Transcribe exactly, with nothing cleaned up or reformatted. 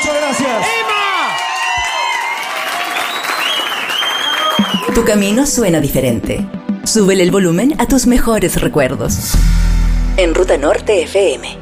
Muchas gracias. ¡Emma! Tu camino suena diferente. Súbele el volumen a tus mejores recuerdos. En Ruta Norte F M.